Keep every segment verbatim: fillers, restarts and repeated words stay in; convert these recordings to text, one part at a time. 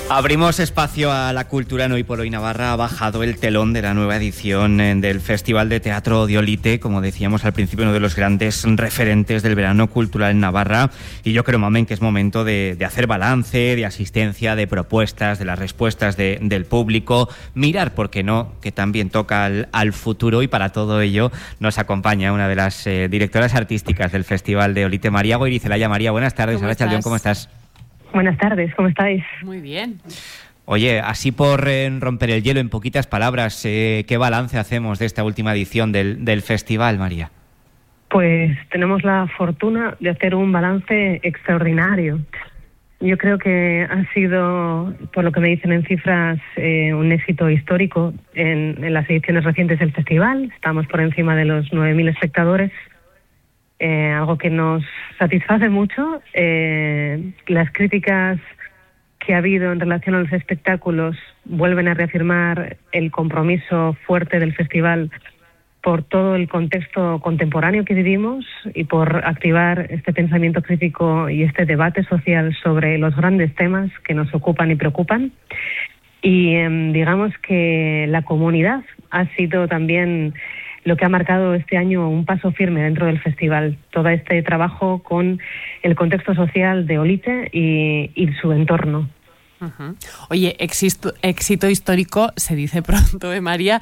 Abrimos espacio a la cultura en Hoy por Hoy. Navarra ha bajado el telón de la nueva edición del Festival de Teatro de Olite, como decíamos al principio, uno de los grandes referentes del verano cultural en Navarra. Y yo creo, Mamen, que es momento de, de hacer balance, de asistencia, de propuestas, de las respuestas de, del público, mirar, ¿por qué no?, que también toca al, al futuro. Y para todo ello nos acompaña una de las eh, directoras artísticas del Festival de Olite, María Goirizelaya. María, buenas tardes. Arratsalde on, ¿cómo estás? Buenas tardes, ¿cómo estáis? Muy bien. Oye, así por eh, romper el hielo, en poquitas palabras, eh, ¿qué balance hacemos de esta última edición del, del festival, María? Pues tenemos la fortuna de hacer un balance extraordinario. Yo creo que ha sido, por lo que me dicen en cifras, eh, un éxito histórico en, en las ediciones recientes del festival. Estamos por encima de los nueve mil espectadores. Eh, algo que nos satisface mucho. Eh, las críticas que ha habido en relación a los espectáculos vuelven a reafirmar el compromiso fuerte del festival por todo el contexto contemporáneo que vivimos y por activar este pensamiento crítico y este debate social sobre los grandes temas que nos ocupan y preocupan. Y eh, digamos que la comunidad ha sido también lo que ha marcado este año un paso firme dentro del festival. Todo este trabajo con el contexto social de Olite y, y su entorno. Uh-huh. Oye, éxito, éxito histórico, se dice pronto, ¿eh, María?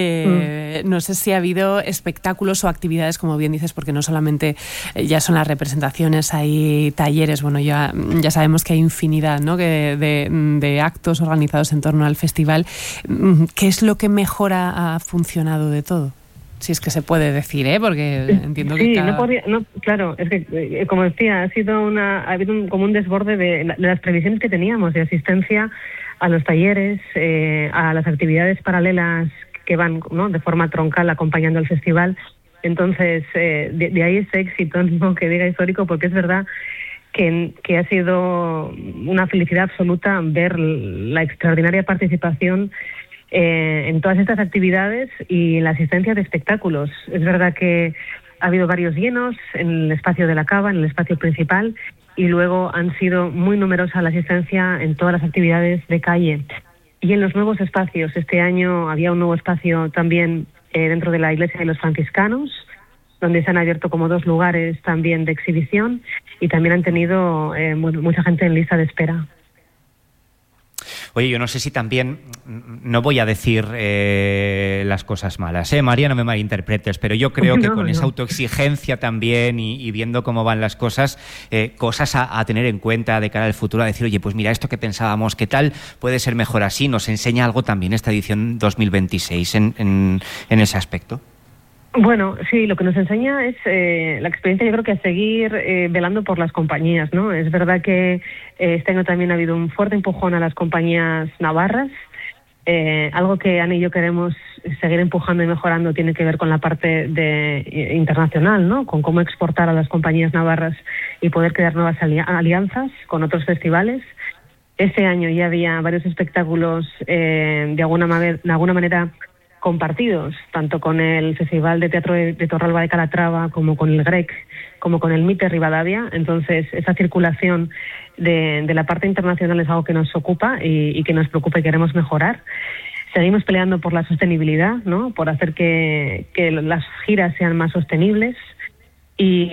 Eh, mm. No sé si ha habido espectáculos o actividades, como bien dices, porque no solamente ya son las representaciones, hay talleres, bueno, ya, ya sabemos que hay infinidad, ¿no?, de, de, de actos organizados en torno al festival. ¿Qué es lo que mejor ha, ha funcionado de todo? Si es que se puede decir, ¿eh? Porque entiendo que sí, cada... no podría, no, claro, es que, eh, como decía, ha sido una, ha habido un, como un desborde de, de las previsiones que teníamos de asistencia a los talleres, eh, a las actividades paralelas que van, ¿no?, de forma troncal acompañando el festival. Entonces, eh, de, de ahí ese éxito, no que diga histórico, porque es verdad que, que ha sido una felicidad absoluta ver la extraordinaria participación Eh, en todas estas actividades y la asistencia de espectáculos. Es verdad que ha habido varios llenos en el espacio de la cava, en el espacio principal, y luego han sido muy numerosa la asistencia en todas las actividades de calle. Y en los nuevos espacios, este año había un nuevo espacio también eh, dentro de la Iglesia de los Franciscanos, donde se han abierto como dos lugares también de exhibición, y también han tenido eh, mucha gente en lista de espera. Oye, yo no sé si también, no voy a decir eh, las cosas malas, ¿eh? María, no me malinterpretes, pero yo creo que no, con no. esa autoexigencia también y, y viendo cómo van las cosas, eh, cosas a, a tener en cuenta de cara al futuro, a decir, oye, pues mira, esto que pensábamos, ¿qué tal puede ser mejor así? ¿Nos enseña algo también esta edición dos mil veintiséis en, en, en ese aspecto? Bueno, sí, lo que nos enseña es eh, la experiencia, yo creo que a seguir eh, velando por las compañías, ¿no? Es verdad que eh, este año también ha habido un fuerte empujón a las compañías navarras. Eh, algo que Ana y yo queremos seguir empujando y mejorando tiene que ver con la parte de, eh, internacional, ¿no?, con cómo exportar a las compañías navarras y poder crear nuevas ali- alianzas con otros festivales. Este año ya había varios espectáculos eh, de alguna manera, de alguna manera compartidos, tanto con el Festival de Teatro de, de Torralba de Calatrava como con el Grec, como con el Mite Rivadavia. Entonces, esa circulación de, de la parte internacional es algo que nos ocupa y, y que nos preocupa y queremos mejorar. Seguimos peleando por la sostenibilidad, ¿no?, por hacer que, que las giras sean más sostenibles. Y,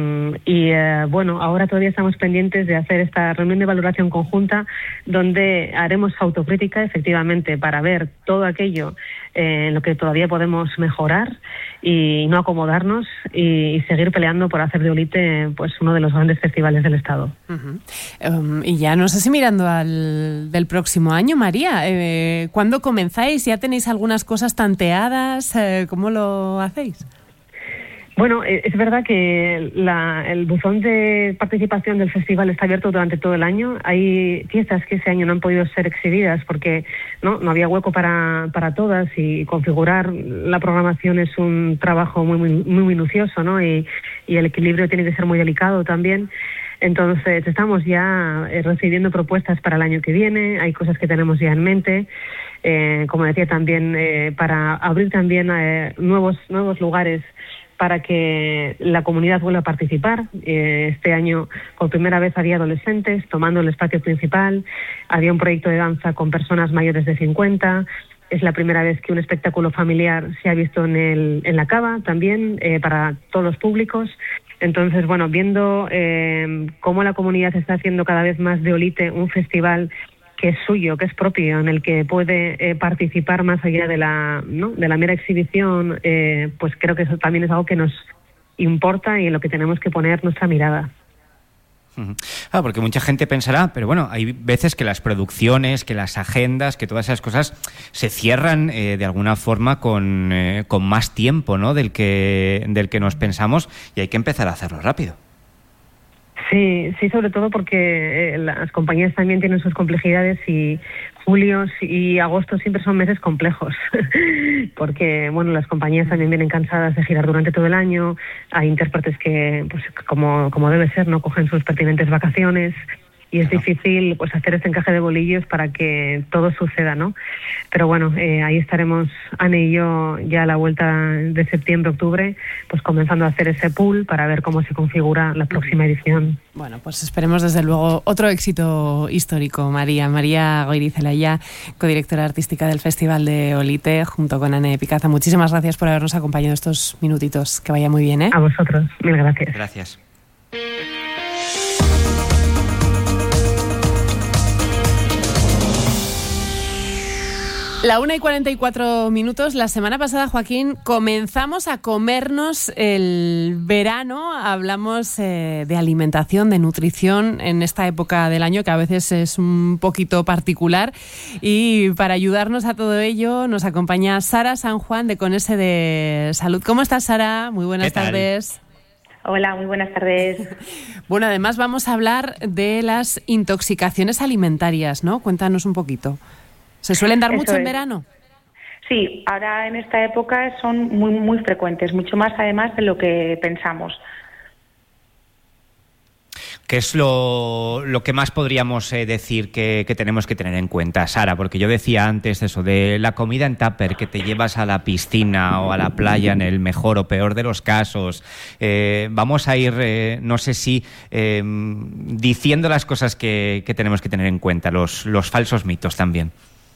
y eh, bueno, ahora todavía estamos pendientes de hacer esta reunión de valoración conjunta donde haremos autocrítica, efectivamente, para ver todo aquello eh, en lo que todavía podemos mejorar y no acomodarnos y, y seguir peleando por hacer de Olite pues uno de los grandes festivales del Estado. Uh-huh. Um, y ya no sé si mirando al del próximo año, María, eh, ¿cuándo comenzáis? ¿Ya tenéis algunas cosas tanteadas? Eh, ¿Cómo lo hacéis? Bueno, es verdad que la, el buzón de participación del festival está abierto durante todo el año. Hay fiestas que ese año no han podido ser exhibidas porque no, no había hueco para, para todas, y configurar la programación es un trabajo muy, muy, muy minucioso, ¿no? Y, y el equilibrio tiene que ser muy delicado también. Entonces estamos ya eh, recibiendo propuestas para el año que viene, hay cosas que tenemos ya en mente. Eh, como decía también, eh, para abrir también eh, nuevos, nuevos lugares para que la comunidad vuelva a participar. Eh, este año, por primera vez, había adolescentes tomando el espacio principal, había un proyecto de danza con personas mayores de cincuenta, es la primera vez que un espectáculo familiar se ha visto en, el, en la cava también, eh, para todos los públicos. Entonces, bueno, viendo eh, cómo la comunidad está haciendo cada vez más de Olite un festival que es suyo, que es propio, en el que puede eh, participar más allá de la, ¿no?, de la mera exhibición, eh, pues creo que eso también es algo que nos importa y en lo que tenemos que poner nuestra mirada. Ah, porque mucha gente pensará, pero bueno, hay veces que las producciones, que las agendas, que todas esas cosas se cierran eh, de alguna forma con, eh, con más tiempo, ¿no?, del que, del que nos pensamos, y hay que empezar a hacerlo rápido. Sí, sí, sobre todo porque eh, las compañías también tienen sus complejidades y julio y agosto siempre son meses complejos porque, bueno, las compañías también vienen cansadas de girar durante todo el año, hay intérpretes que, pues como, como debe ser, no cogen sus pertinentes vacaciones y es difícil pues hacer este encaje de bolillos para que todo suceda, ¿no? Pero bueno, eh, ahí estaremos Anne y yo ya a la vuelta de septiembre, octubre, pues comenzando a hacer ese pool para ver cómo se configura la próxima edición. Bueno, pues esperemos desde luego otro éxito histórico, María. María Goirizelaya, codirectora artística del Festival de Olite, junto con Anne Picaza. Muchísimas gracias por habernos acompañado estos minutitos. Que vaya muy bien, ¿eh? A vosotros. Mil gracias. Gracias. La una y cuarenta y cuatro minutos. La semana pasada, Joaquín, comenzamos a comernos el verano. Hablamos eh, de alimentación, de nutrición en esta época del año que a veces es un poquito particular. Y para ayudarnos a todo ello nos acompaña Sara San Juan de Conese de Salud. ¿Cómo estás, Sara? Muy buenas tardes. Hola, muy buenas tardes. Bueno, además vamos a hablar de las intoxicaciones alimentarias, ¿no? Cuéntanos un poquito. ¿Se suelen dar Eso mucho es. en verano? Sí, ahora en esta época son muy muy frecuentes, mucho más además de lo que pensamos. ¿Qué es lo, lo que más podríamos eh, decir que, que tenemos que tener en cuenta, Sara? Porque yo decía antes eso de la comida en tupper que te llevas a la piscina o a la playa en el mejor o peor de los casos. Eh, vamos a ir, eh, no sé si, eh, diciendo las cosas que, que tenemos que tener en cuenta, los, los falsos mitos también.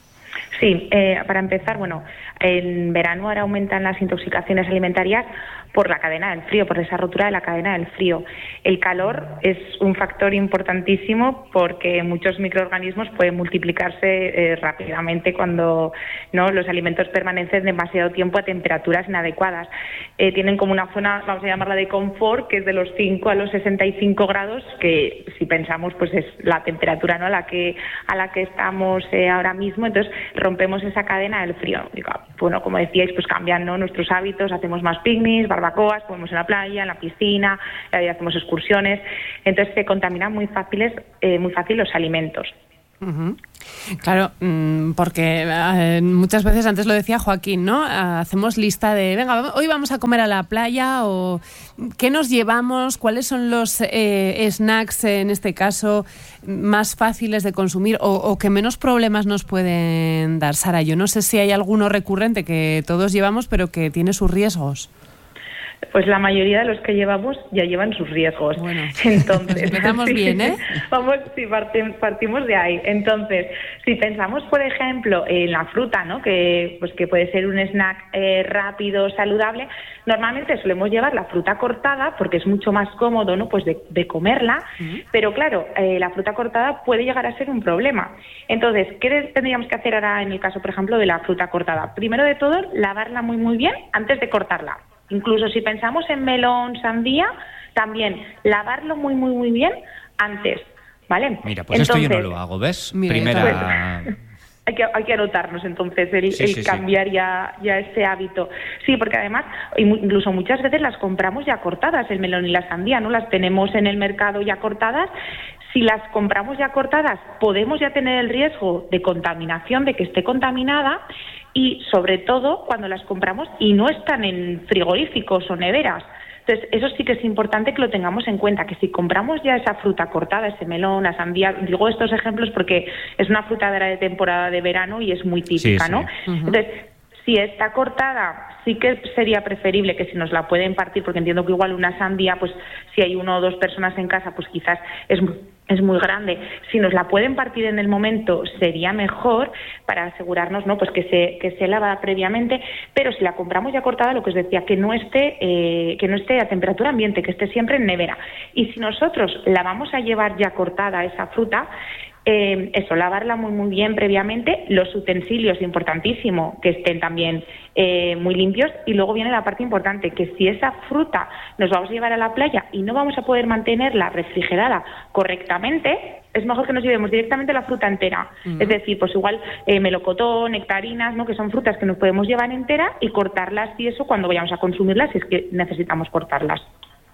Sí, eh, para empezar, bueno, en verano ahora aumentan las intoxicaciones alimentarias por la cadena del frío, por esa rotura de la cadena del frío. El calor es un factor importantísimo porque muchos microorganismos pueden multiplicarse eh, rápidamente cuando no los alimentos permanecen demasiado tiempo a temperaturas inadecuadas. Eh, tienen como una zona, vamos a llamarla de confort, que es de los cinco a los sesenta y cinco grados, que si pensamos pues es la temperatura, ¿no?, a la que a la que estamos eh, ahora mismo. Entonces rompemos esa cadena del frío. Bueno, como decíais, pues cambian, ¿no?, nuestros hábitos, hacemos más picnics, barbacoas, comemos en la playa, en la piscina, eh, hacemos excursiones, entonces se contaminan muy fáciles, eh, muy fácil los alimentos. Uh-huh. Claro, porque eh, muchas veces, antes lo decía Joaquín, ¿no? Hacemos lista de, venga, hoy vamos a comer a la playa, o qué nos llevamos, cuáles son los eh, snacks, en este caso, más fáciles de consumir o, o que menos problemas nos pueden dar. Sara, yo no sé si hay alguno recurrente que todos llevamos, pero que tiene sus riesgos. Pues la mayoría de los que llevamos ya llevan sus riesgos. Bueno, entonces empezamos sí, bien, ¿eh? Vamos, sí, partimos, partimos de ahí. Entonces, si pensamos, por ejemplo, en la fruta, ¿no?, que pues que puede ser un snack eh, rápido, saludable, normalmente solemos llevar la fruta cortada porque es mucho más cómodo, ¿no?, pues de, de comerla. Uh-huh. Pero claro, eh, la fruta cortada puede llegar a ser un problema. Entonces, ¿qué tendríamos que hacer ahora en el caso, por ejemplo, de la fruta cortada? Primero de todo, lavarla muy muy bien antes de cortarla. Incluso si pensamos en melón, sandía, también lavarlo muy, muy, muy bien antes, ¿vale? Mira, pues entonces, esto yo no lo hago, ¿ves? Mira, Primera... Pues, hay que, hay que anotarnos entonces el, sí, el sí, cambiar sí. ya, ya ese hábito. Sí, porque además, incluso muchas veces las compramos ya cortadas, el melón y la sandía, ¿no? Las tenemos en el mercado ya cortadas. Si las compramos ya cortadas, podemos ya tener el riesgo de contaminación, de que esté contaminada, y sobre todo cuando las compramos y no están en frigoríficos o neveras. Entonces, eso sí que es importante que lo tengamos en cuenta, que si compramos ya esa fruta cortada, ese melón, la sandía, digo estos ejemplos porque es una fruta de temporada de verano y es muy típica, sí, sí. ¿no? Uh-huh. Entonces, Si está cortada, sí que sería preferible que si nos la pueden partir, porque entiendo que igual una sandía, pues si hay uno o dos personas en casa, pues quizás es muy, es muy grande. Si nos la pueden partir en el momento, sería mejor para asegurarnos, ¿no?, pues que se que se lava previamente. Pero si la compramos ya cortada, lo que os decía, que no esté eh, que no esté a temperatura ambiente, que esté siempre en nevera. Y si nosotros la vamos a llevar ya cortada esa fruta, Eh, eso, lavarla muy muy bien previamente, los utensilios, importantísimo, que estén también eh, muy limpios. Y luego viene la parte importante, que si esa fruta nos vamos a llevar a la playa y no vamos a poder mantenerla refrigerada correctamente, es mejor que nos llevemos directamente la fruta entera. Uh-huh. Es decir, pues igual eh, melocotón, nectarinas, ¿no?, que son frutas que nos podemos llevar entera y cortarlas y eso cuando vayamos a consumirlas, si es que necesitamos cortarlas.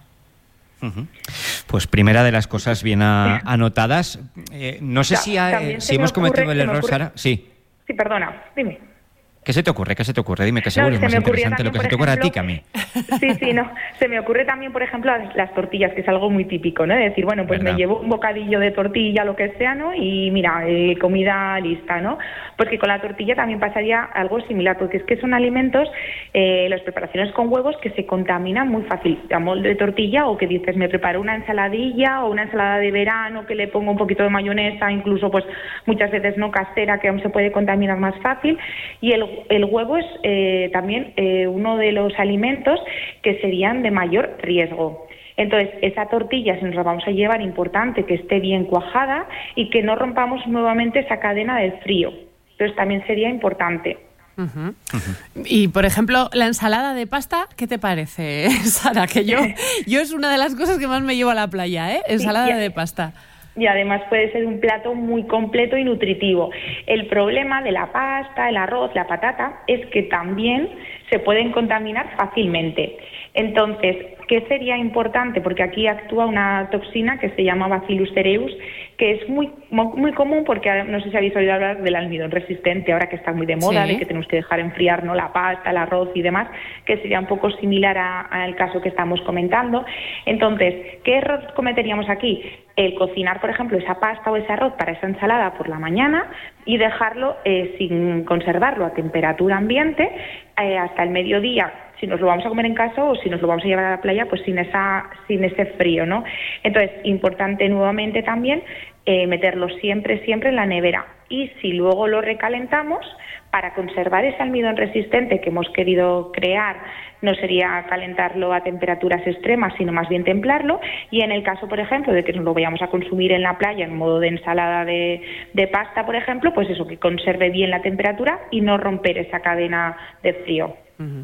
Uh-huh. Pues primera de las cosas bien a, anotadas. Eh, no sé ya, si, ha, si hemos cometido el error, Sara. Sí. Sí, perdona, dime. ¿Qué se te ocurre? ¿Qué se te ocurre? Dime, que seguro no, es más interesante también, lo que se te ocurre ejemplo, a ti que a mí. Sí, sí, no. Se me ocurre también, por ejemplo, las tortillas, que es algo muy típico, ¿no? De decir, bueno, pues ¿verdad? Me llevo un bocadillo de tortilla, lo que sea, ¿no? Y mira, eh, comida lista, ¿no? Pues que con la tortilla también pasaría algo similar, porque es que son alimentos, eh, las preparaciones con huevos, que se contaminan muy fácil. A molde de tortilla, o que dices, me preparo una ensaladilla o una ensalada de verano que le pongo un poquito de mayonesa, incluso pues muchas veces no casera, que aún se puede contaminar más fácil. Y el El huevo es eh, también eh, uno de los alimentos que serían de mayor riesgo. Entonces, esa tortilla, si nos la vamos a llevar, importante que esté bien cuajada y que no rompamos nuevamente esa cadena del frío. Entonces, también sería importante. Uh-huh. Uh-huh. Y, por ejemplo, la ensalada de pasta, ¿qué te parece, Sara? Que yo, yo es una de las cosas que más me llevo a la playa, ¿eh? Ensalada sí, de pasta. Y además puede ser un plato muy completo y nutritivo. El problema de la pasta, el arroz, la patata, es que también se pueden contaminar fácilmente. Entonces, ¿qué sería importante? Porque aquí actúa una toxina que se llama Bacillus cereus, que es muy muy común, porque no sé si habéis oído hablar del almidón resistente, ahora que está muy de moda, sí, de que tenemos que dejar enfriar, ¿no?, la pasta, el arroz y demás, que sería un poco similar al caso que estamos comentando. Entonces, ¿qué error cometeríamos aquí? El cocinar, por ejemplo, esa pasta o ese arroz para esa ensalada por la mañana y dejarlo eh, sin conservarlo a temperatura ambiente eh, hasta el mediodía, si nos lo vamos a comer en casa o si nos lo vamos a llevar a la playa, pues sin esa sin ese frío, ¿no? Entonces, importante nuevamente también eh, meterlo siempre, siempre en la nevera. Y si luego lo recalentamos, para conservar ese almidón resistente que hemos querido crear, no sería calentarlo a temperaturas extremas, sino más bien templarlo. Y en el caso, por ejemplo, de que nos lo vayamos a consumir en la playa en modo de ensalada de, de pasta, por ejemplo, pues eso, que conserve bien la temperatura y no romper esa cadena de frío. Uh-huh.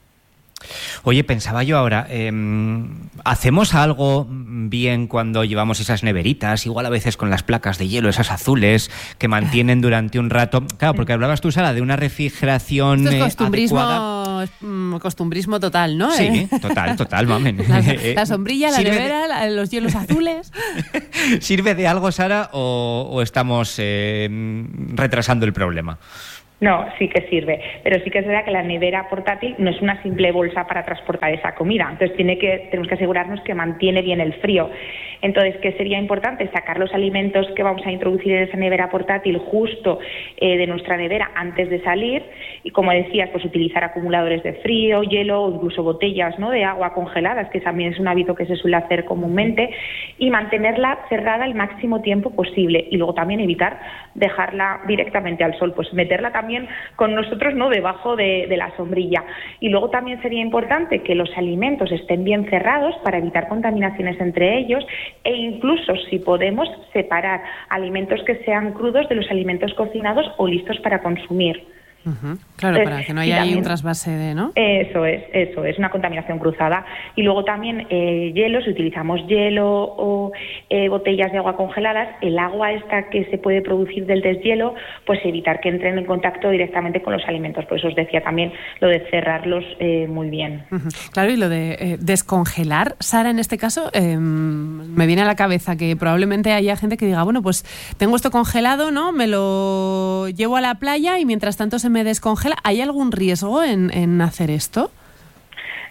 Oye, pensaba yo ahora, eh, ¿hacemos algo bien cuando llevamos esas neveritas? Igual a veces con las placas de hielo, esas azules, que mantienen durante un rato. Claro, porque hablabas tú, Sara, de una refrigeración Esto es costumbrismo, adecuada. Costumbrismo total, ¿no? Sí, total, total, mamen. La, la sombrilla, la nevera, de... los hielos azules. ¿Sirve de algo, Sara, o, o estamos eh, retrasando el problema? No, sí que sirve, pero sí que es verdad que la nevera portátil no es una simple bolsa para transportar esa comida, entonces tiene que tenemos que asegurarnos que mantiene bien el frío. Entonces, ¿qué sería importante? Sacar los alimentos que vamos a introducir en esa nevera portátil justo eh, de nuestra nevera antes de salir, y como decías, pues utilizar acumuladores de frío, hielo o incluso botellas, ¿no?, de agua congeladas, que también es un hábito que se suele hacer comúnmente, y mantenerla cerrada el máximo tiempo posible. Y luego también evitar dejarla directamente al sol, pues meterla también también con nosotros, ¿no?, debajo de, de la sombrilla. Y luego también sería importante que los alimentos estén bien cerrados para evitar contaminaciones entre ellos, e incluso, si podemos, separar alimentos que sean crudos de los alimentos cocinados o listos para consumir. Uh-huh. Claro, para que no haya ahí un trasvase de, ¿no? Eso es, eso es, una contaminación cruzada. Y luego también eh, hielo, si utilizamos hielo o eh, botellas de agua congeladas, el agua esta que se puede producir del deshielo, pues evitar que entren en contacto directamente con los alimentos. Por eso os decía también lo de cerrarlos eh, muy bien. Uh-huh. Claro, y lo de eh, descongelar, Sara, en este caso, eh, me viene a la cabeza que probablemente haya gente que diga, bueno, pues tengo esto congelado, ¿no? Me lo llevo a la playa y mientras tanto se me descongela. ¿Hay algún riesgo en, en hacer esto?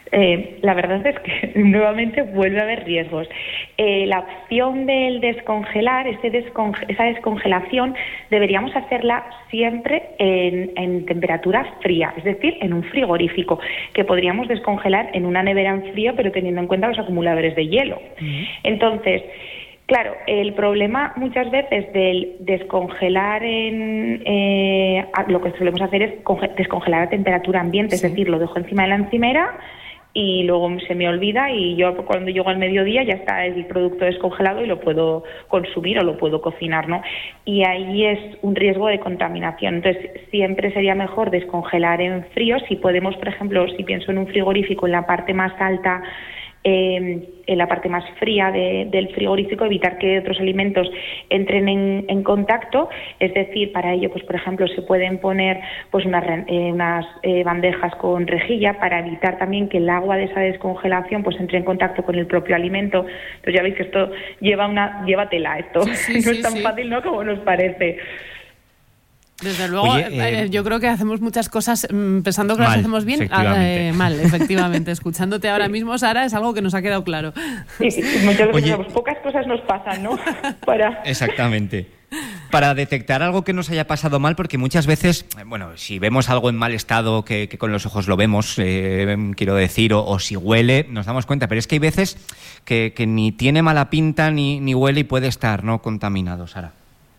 Eh, la verdad es que nuevamente vuelve a haber riesgos. Eh, la opción del descongelar, ese desconge- esa descongelación, deberíamos hacerla siempre en, en temperatura fría, es decir, en un frigorífico, que podríamos descongelar en una nevera en frío, pero teniendo en cuenta los acumuladores de hielo. Uh-huh. Entonces, claro, el problema muchas veces del descongelar en eh, lo que solemos hacer es conge- descongelar a temperatura ambiente, sí. Es decir, lo dejo encima de la encimera y luego se me olvida y yo cuando llego al mediodía ya está el producto descongelado y lo puedo consumir o lo puedo cocinar, ¿no? Y ahí es un riesgo de contaminación. Entonces, siempre sería mejor descongelar en frío. Si podemos, por ejemplo, si pienso en un frigorífico en la parte más alta, Eh, en la parte más fría de, del frigorífico, evitar que otros alimentos entren en, en contacto, es decir, para ello, pues por ejemplo, se pueden poner pues unas, eh, unas eh, bandejas con rejilla para evitar también que el agua de esa descongelación pues entre en contacto con el propio alimento. Entonces ya veis que esto lleva una lleva tela, esto sí, sí, no es tan sí. fácil, ¿no?, como nos parece. Desde luego, Oye, eh, yo creo que hacemos muchas cosas mmm, pensando que mal, las hacemos bien, efectivamente. Eh, mal, efectivamente. Escuchándote ahora mismo, Sara, es algo que nos ha quedado claro. Sí, sí, muchas veces Oye, pocas cosas nos pasan, ¿no? Para... Exactamente. Para detectar algo que nos haya pasado mal, porque muchas veces, bueno, si vemos algo en mal estado, que, que con los ojos lo vemos, eh, quiero decir, o, o si huele, nos damos cuenta, pero es que hay veces que, que ni tiene mala pinta ni, ni huele y puede estar, ¿no?, contaminado, Sara.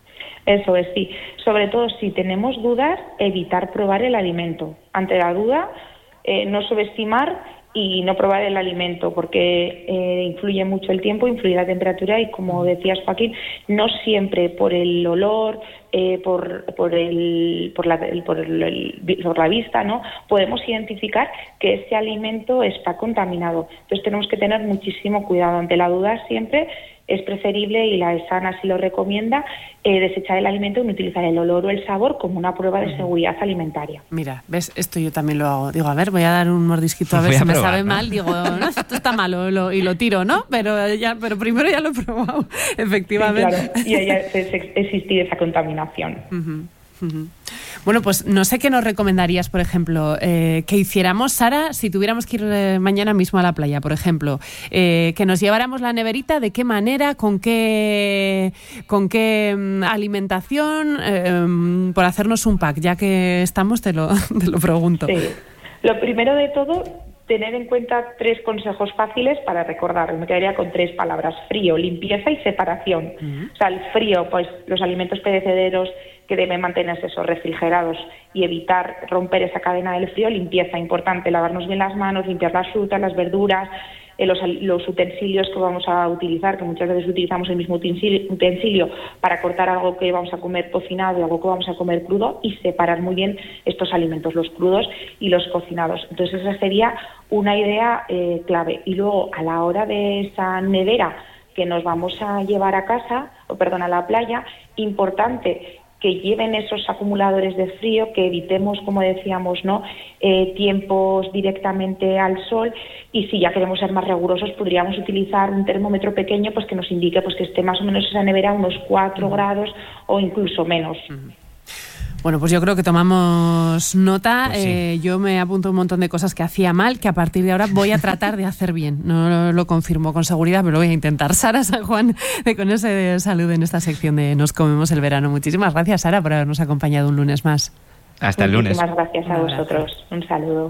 Eso es, sí. Sobre todo si tenemos dudas, evitar probar el alimento. Ante la duda, eh, no subestimar y no probar el alimento, porque eh, influye mucho el tiempo, influye la temperatura y, como decías, Joaquín, no siempre por el olor, eh, por, por, el, por, la, el, por, el, el, por la vista, ¿no?, podemos identificar que ese alimento está contaminado. Entonces tenemos que tener muchísimo cuidado. Ante la duda siempre es preferible, y la ESAN así lo recomienda, eh, desechar el alimento y utilizar el olor o el sabor como una prueba de seguridad alimentaria. Mira, ¿ves? Esto yo también lo hago. Digo, a ver, voy a dar un mordisquito a ver si me sabe ¿no? mal. Digo, no, esto está malo lo, y lo tiro, ¿no? Pero ya, pero primero ya lo he probado, efectivamente. Sí, claro, y ahí existe esa contaminación. Uh-huh. Uh-huh. Bueno, pues no sé qué nos recomendarías, por ejemplo, eh, que hiciéramos, Sara, si tuviéramos que ir eh, mañana mismo a la playa, por ejemplo, eh, que nos lleváramos la neverita, ¿de qué manera, con qué, con qué um, alimentación, eh, um, por hacernos un pack? Ya que estamos, te lo, te lo pregunto. Sí. Lo primero de todo, tener en cuenta tres consejos fáciles para recordar. Me quedaría con tres palabras: frío, limpieza y separación. Uh-huh. O sea, el frío, pues los alimentos perecederos que deben mantenerse esos refrigerados y evitar romper esa cadena del frío. Limpieza, importante, lavarnos bien las manos, limpiar las frutas, las verduras, eh, los, los utensilios que vamos a utilizar, que muchas veces utilizamos el mismo utensilio, utensilio para cortar algo que vamos a comer cocinado y algo que vamos a comer crudo, y separar muy bien estos alimentos, los crudos y los cocinados. Entonces esa sería una idea eh, clave. Y luego, a la hora de esa nevera que nos vamos a llevar a casa, o perdón, a la playa, importante que lleven esos acumuladores de frío, que evitemos, como decíamos, ¿no?, eh, tiempos directamente al sol, y si ya queremos ser más rigurosos, podríamos utilizar un termómetro pequeño, pues que nos indique pues que esté más o menos esa nevera a unos cuatro uh-huh. grados o incluso menos. Uh-huh. Bueno, pues yo creo que tomamos nota. Pues sí. eh, yo me apunto un montón de cosas que hacía mal, que a partir de ahora voy a tratar de hacer bien. No lo, lo confirmo con seguridad, pero lo voy a intentar. Sara San Juan, de Con ese salud en esta sección de Nos comemos el verano. Muchísimas gracias, Sara, por habernos acompañado un lunes más. Hasta el lunes. Muchísimas gracias a vosotros. Un saludo.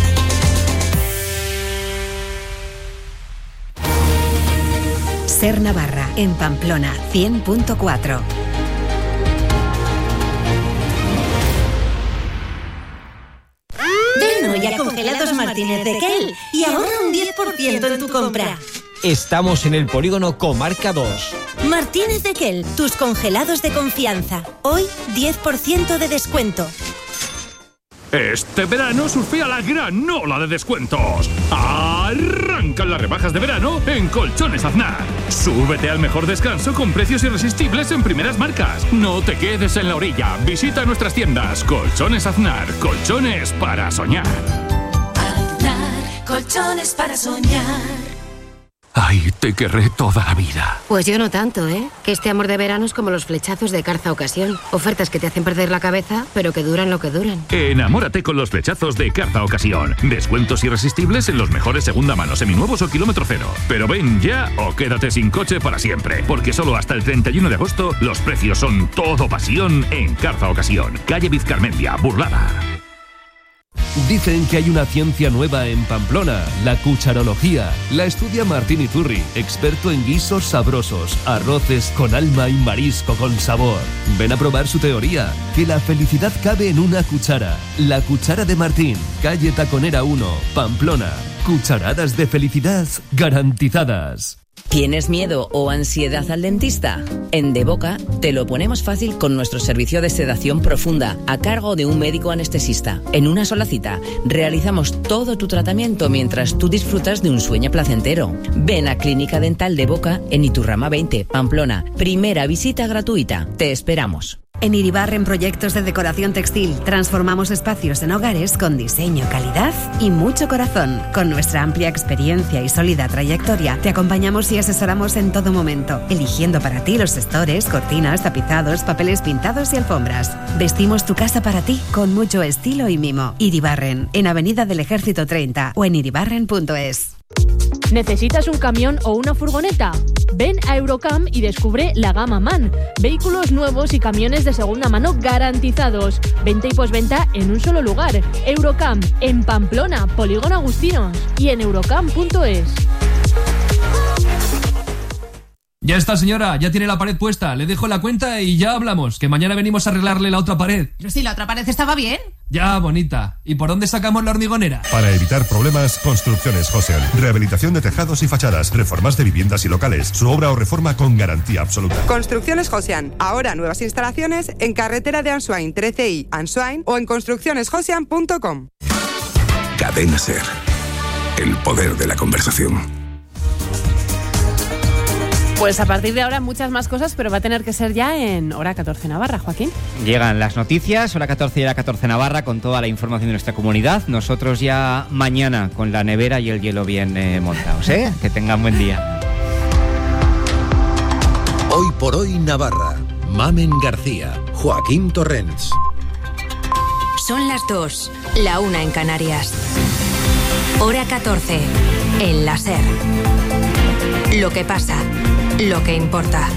Ser Navarra, en Pamplona, cien punto cuatro. Ya congelados Martínez de Kell y ahorra un diez por ciento en tu compra. Estamos en el polígono Comarca dos. Martínez de Kell, tus congelados de confianza. Hoy diez por ciento de descuento. Este verano surfea la gran ola de descuentos. Arrancan las rebajas de verano en Colchones Aznar. Súbete al mejor descanso con precios irresistibles en primeras marcas. No te quedes en la orilla. Visita nuestras tiendas. Colchones Aznar. Colchones para soñar. Aznar. Colchones para soñar. Ay, te querré toda la vida. Pues yo no tanto, ¿eh? Que este amor de verano es como los flechazos de Carza Ocasión. Ofertas que te hacen perder la cabeza, pero que duran lo que duran. Enamórate con los flechazos de Carza Ocasión. Descuentos irresistibles en los mejores segunda mano, seminuevos o kilómetro cero. Pero ven ya o quédate sin coche para siempre. Porque solo hasta el treinta y uno de agosto los precios son todo pasión en Carza Ocasión. Calle Vizcarmendia, Burlada. Dicen que hay una ciencia nueva en Pamplona, la cucharología. La estudia Martín Iturri, experto en guisos sabrosos, arroces con alma y marisco con sabor. Ven a probar su teoría, que la felicidad cabe en una cuchara. La cuchara de Martín, calle Taconera uno, Pamplona. Cucharadas de felicidad garantizadas. ¿Tienes miedo o ansiedad al dentista? En De Boca te lo ponemos fácil con nuestro servicio de sedación profunda a cargo de un médico anestesista. En una sola cita realizamos todo tu tratamiento mientras tú disfrutas de un sueño placentero. Ven a Clínica Dental De Boca en Iturrama veinte, Pamplona. Primera visita gratuita. Te esperamos. En Iribarren Proyectos de Decoración Textil transformamos espacios en hogares con diseño, calidad y mucho corazón. Con nuestra amplia experiencia y sólida trayectoria te acompañamos y asesoramos en todo momento, eligiendo para ti los estores, cortinas, tapizados, papeles pintados y alfombras. Vestimos tu casa para ti con mucho estilo y mimo. Iribarren, en Avenida del Ejército treinta o en iribarren punto es. ¿Necesitas un camión o una furgoneta? Ven a Eurocam y descubre la gama MAN. Vehículos nuevos y camiones de segunda mano garantizados. Venta y posventa en un solo lugar. Eurocam, en Pamplona, Polígono Agustinos y en eurocam punto es. Ya está, señora, ya tiene la pared puesta. Le dejo la cuenta y ya hablamos, que mañana venimos a arreglarle la otra pared. Pero si la otra pared estaba bien. Ya, bonita. ¿Y por dónde sacamos la hormigonera? Para evitar problemas, Construcciones Josian. Rehabilitación de tejados y fachadas, reformas de viviendas y locales. Su obra o reforma con garantía absoluta. Construcciones Josian. Ahora nuevas instalaciones en carretera de Answain, trece i, Answain o en construcciones josian punto com. Cadena Ser. El poder de la conversación. Pues a partir de ahora muchas más cosas, pero va a tener que ser ya en hora catorce Navarra, Joaquín. Llegan las noticias, hora catorce y hora catorce Navarra, con toda la información de nuestra comunidad. Nosotros ya mañana con la nevera y el hielo bien eh, montados, ¿eh? Que tengan buen día. Hoy por hoy Navarra. Mamen García, Joaquín Torrents. Son las dos, la una en Canarias. Hora catorce, en la Ser. Lo que pasa, lo que importa.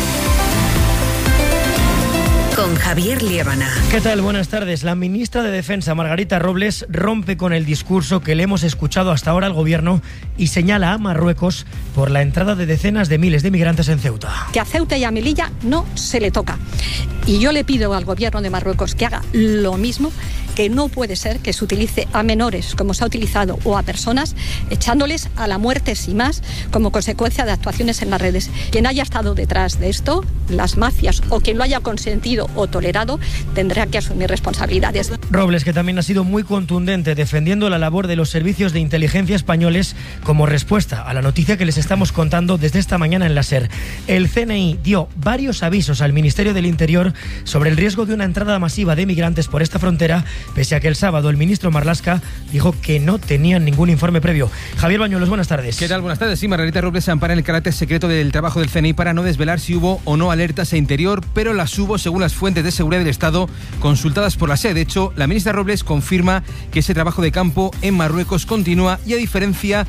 Con Javier Liébana. ¿Qué tal? Buenas tardes. La ministra de Defensa, Margarita Robles, rompe con el discurso que le hemos escuchado hasta ahora al gobierno y señala a Marruecos por la entrada de decenas de miles de migrantes en Ceuta. Que a Ceuta y a Melilla no se le toca. Y yo le pido al gobierno de Marruecos que haga lo mismo, que no puede ser que se utilice a menores, como se ha utilizado, o a personas, echándoles a la muerte sin más, como consecuencia de actuaciones en las redes. Quien haya estado detrás de esto, las mafias, o quien lo haya consentido o tolerado, tendrá que asumir responsabilidades. Robles, que también ha sido muy contundente defendiendo la labor de los servicios de inteligencia españoles como respuesta a la noticia que les estamos contando desde esta mañana en la Ser. El C N I dio varios avisos al Ministerio del Interior sobre el riesgo de una entrada masiva de migrantes por esta frontera, pese a que el sábado el ministro Marlaska dijo que no tenían ningún informe previo. Javier Bañuelos, buenas tardes. ¿Qué tal? Buenas tardes. Sí, Margarita Robles se ampara en el carácter secreto del trabajo del C N I para no desvelar si hubo o no alertas a Interior, pero las hubo según las fuentes de seguridad del Estado consultadas por la SER. De hecho, la ministra Robles confirma que ese trabajo de campo en Marruecos continúa y, a diferencia